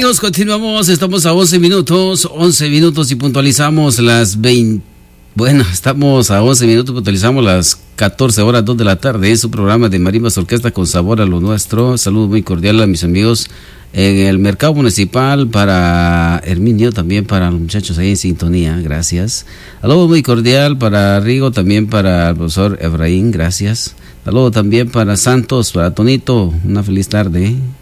amigos, continuamos, estamos a 11 minutos y puntualizamos las 20. Bueno, estamos a 11 minutos, puntualizamos las 14 horas, 2 de la tarde, en su programa de Marimbas Orquesta con sabor a lo nuestro. Saludo muy cordial a mis amigos en el mercado municipal, para Herminio, también para los muchachos ahí en sintonía, gracias. Saludo muy cordial para Rigo, también para el profesor Efraín, gracias. Saludo también para Santos, para Tonito, una feliz tarde.